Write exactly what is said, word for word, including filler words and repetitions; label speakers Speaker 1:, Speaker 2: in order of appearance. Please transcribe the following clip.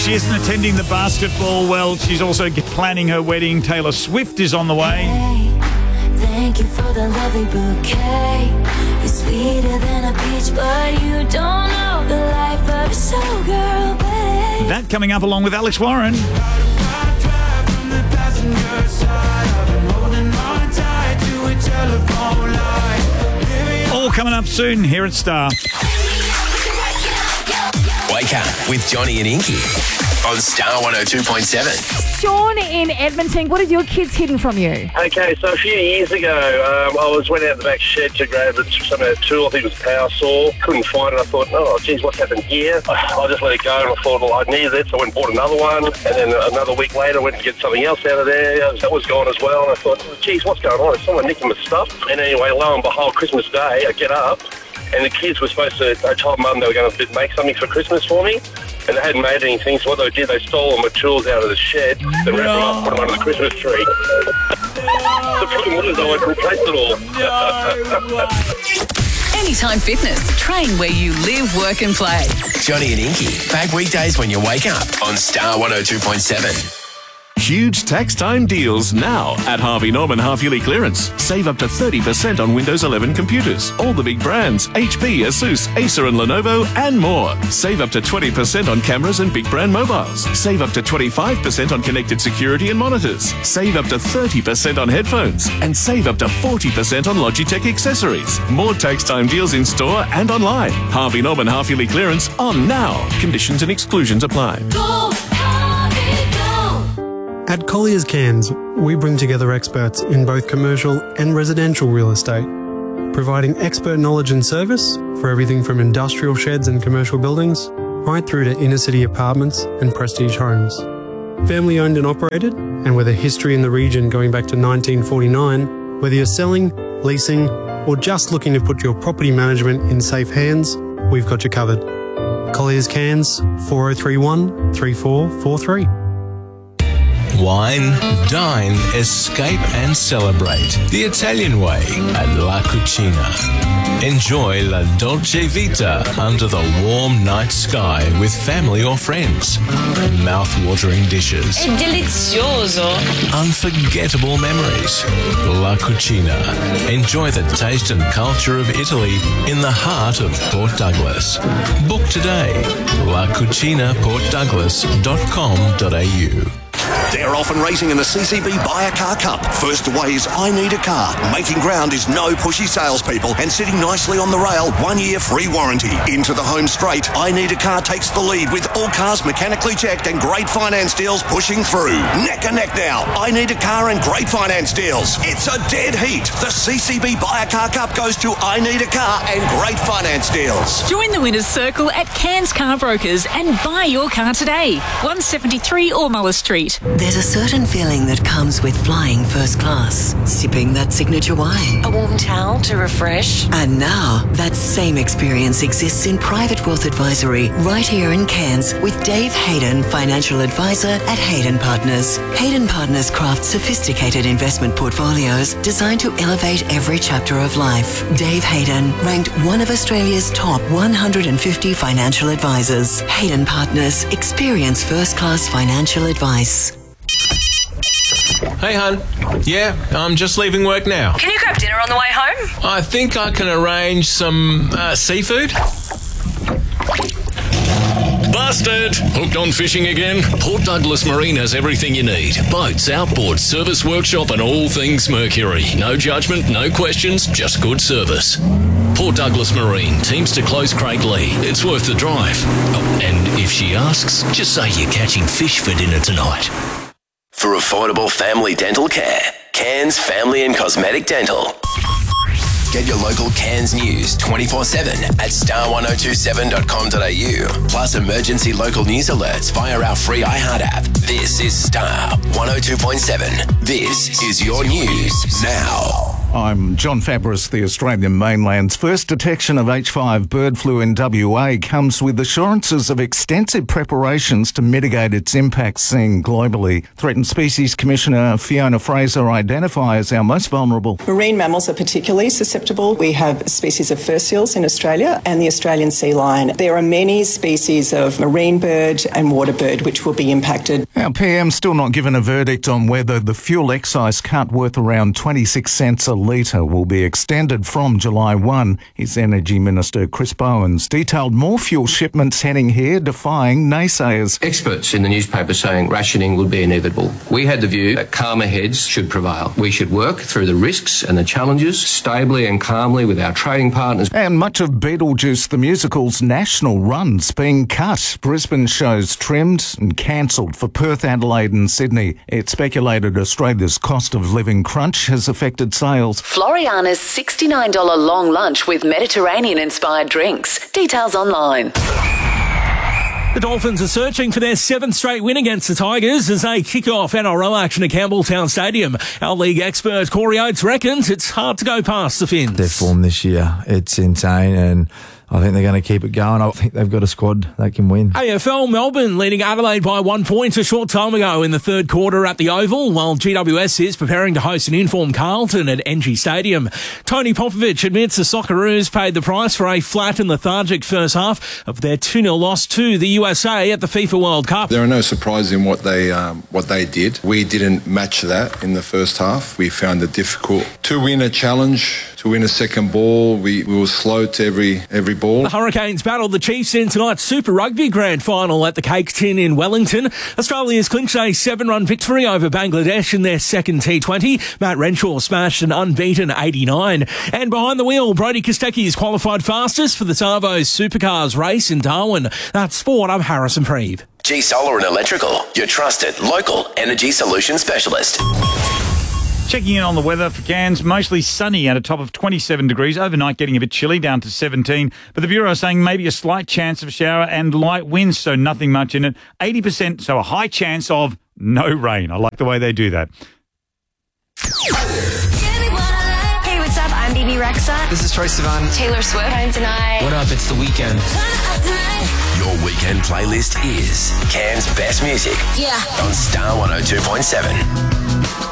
Speaker 1: she isn't attending the basketball, well, she's also planning her wedding. Taylor Swift is on the way.
Speaker 2: Thank you for the lovely bouquet. You're sweeter than a peach, but you don't know the life of a showgirl, babe.
Speaker 1: That coming up along with Alex Warren. All coming up soon here at Star.
Speaker 3: Wake up with Johnny and Inky on Star one oh two point seven.
Speaker 4: Sean in Edmonton, what have your kids hidden from you?
Speaker 5: Okay, so a few years ago, um, I was went out the back shed to grab some uh, tool. I think it was a power saw. Couldn't find it. I thought, oh, geez, what's happened here? I just let it go, and I thought, well, I needed it, so I went and bought another one. And then another week later, I went to get something else out of there. That was gone as well. And I thought, oh, geez, what's going on? Is someone nicking my stuff? And anyway, lo and behold, Christmas Day, I get up, and the kids were supposed to, I told Mum they were going to make something for Christmas for me, and they hadn't made anything, so what they did, they stole all my tools out of the shed, then wrapped them up and put them under the Christmas tree. The problem was I would replace it all.
Speaker 6: Anytime Fitness. Train where you live, work and play.
Speaker 3: Johnny and Inky, back weekdays when you wake up on Star one oh two point seven.
Speaker 7: Huge tax time deals now at Harvey Norman half-yearly clearance. Save up to thirty percent on Windows eleven computers. All the big brands, H P, Asus, Acer and Lenovo and more. Save up to twenty percent on cameras and big brand mobiles. Save up to twenty-five percent on connected security and monitors. Save up to thirty percent on headphones. And save up to forty percent on Logitech accessories. More tax time deals in store and online. Harvey Norman half-yearly clearance on now. Conditions and exclusions apply.
Speaker 2: Go, Harvey, go.
Speaker 8: At Collier's Cairns, we bring together experts in both commercial and residential real estate, providing expert knowledge and service for everything from industrial sheds and commercial buildings right through to inner-city apartments and prestige homes. Family owned and operated, and with a history in the region going back to nineteen forty-nine, whether you're selling, leasing, or just looking to put your property management in safe hands, we've got you covered. Collier's Cairns, four oh three one, three four four three.
Speaker 9: Wine, dine, escape and celebrate the Italian way at La Cucina. Enjoy La Dolce Vita under the warm night sky with family or friends. Mouth-watering dishes.
Speaker 10: È delizioso.
Speaker 9: Unforgettable memories. La Cucina. Enjoy the taste and culture of Italy in the heart of Port Douglas. Book today. la cucina port douglas dot com dot a u.
Speaker 11: They're off and racing in the C C B Buy a Car Cup. First away is I Need a Car. Making ground is no pushy salespeople and sitting nicely on the rail, one year free warranty. Into the home straight, I Need a Car takes the lead with all cars mechanically checked and great finance deals pushing through. Neck and neck now, I Need a Car and great finance deals. It's a dead heat. The C C B Buy a Car Cup goes to I Need a Car and great finance deals.
Speaker 6: Join the Winners Circle at Cairns Car Brokers and buy your car today. one seventy-three Ormula Street.
Speaker 12: There's a certain feeling that comes with flying first class, sipping that signature wine.
Speaker 10: A warm towel to refresh.
Speaker 12: And now, that same experience exists in private wealth advisory right here in Cairns with Dave Hayden, financial advisor at Hayden Partners. Hayden Partners craft sophisticated investment portfolios designed to elevate every chapter of life. Dave Hayden, ranked one of Australia's top one hundred fifty financial advisors. Hayden Partners, experience first class financial advice.
Speaker 9: Hey, hun. Yeah, I'm just leaving work now.
Speaker 10: Can you grab dinner on the way home?
Speaker 9: I think I can arrange some uh, seafood.
Speaker 13: Busted! Hooked on fishing again? Port Douglas Marine has everything you need. Boats, outboard, service workshop and all things Mercury. No judgment, no questions, just good service. Port Douglas Marine, teams to close Craig Lee. It's worth the drive. Oh, and if she asks, just say you're catching fish for dinner tonight.
Speaker 3: For affordable family dental care, Cairns Family and Cosmetic Dental. Get your local Cairns news twenty-four seven at star one oh two seven dot com dot a u. Plus emergency local news alerts via our free iHeart app. This is Star one oh two point seven. This is your news now.
Speaker 14: I'm John Fabris. The Australian mainland's first detection of H five bird flu in W A comes with assurances of extensive preparations to mitigate its impacts seen globally. Threatened Species Commissioner Fiona Fraser identifies our most vulnerable.
Speaker 15: Marine mammals are particularly susceptible. We have species of fur seals in Australia and the Australian sea lion. There are many species of marine bird and water bird which will be impacted.
Speaker 14: Our P M's still not given a verdict on whether the fuel excise cut worth around twenty-six cents a litre will be extended from July first. His Energy Minister Chris Bowens detailed more fuel shipments heading here, defying naysayers.
Speaker 16: Experts in the newspaper saying rationing would be inevitable. We had the view that calmer heads should prevail. We should work through the risks and the challenges stably and calmly with our trading partners.
Speaker 14: And much of Beetlejuice the musical's national run's being cut. Brisbane shows trimmed and cancelled for Perth, Adelaide and Sydney. It's speculated Australia's cost of living crunch has affected sales.
Speaker 17: Floriana's sixty-nine dollars long lunch with Mediterranean-inspired drinks. Details online.
Speaker 18: The Dolphins are searching for their seventh straight win against the Tigers as they kick off N R L action at Campbelltown Stadium. Our league expert Corey Oates reckons it's hard to go past the Finns.
Speaker 19: Their form this year, it's insane, and I think they're going to keep it going. I think they've got a squad that can win.
Speaker 18: A F L Melbourne leading Adelaide by one point a short time ago in the third quarter at the Oval, while G W S is preparing to host an informed Carlton at N G Stadium. Tony Popovich admits the Socceroos paid the price for a flat and lethargic first half of their two nil loss to the U S A at the FIFA World Cup.
Speaker 20: There are no surprises in what they um, what they did. We didn't match that in the first half. We found it difficult to win a challenge, to win a second ball. We, we were slow to every every ball.
Speaker 18: The Hurricanes battled the Chiefs in tonight's Super Rugby Grand Final at the Cake Tin in Wellington. Australia's clinched a seven-run victory over Bangladesh in their second T twenty. Matt Renshaw smashed an unbeaten eighty-nine. And behind the wheel, Brody Kostecki is qualified fastest for the Savo's Supercars race in Darwin. That's sport. I'm Harrison Preeve.
Speaker 3: G Solar and Electrical, your trusted local energy solution specialist.
Speaker 1: Checking in on the weather for Cairns, mostly sunny at a top of twenty-seven degrees. Overnight getting a bit chilly, down to seventeen. But the Bureau is saying maybe a slight chance of a shower and light winds, so nothing much in it. eighty percent, so a high chance of no rain. I like the way they do that.
Speaker 21: Hey, what's up? I'm B B Rexa.
Speaker 22: This is Troye Sivan.
Speaker 21: Taylor Swift. Time tonight.
Speaker 22: What up? It's The Weeknd.
Speaker 3: Your weekend playlist is Cairns' best music.
Speaker 21: Yeah.
Speaker 3: On Star one oh two point seven.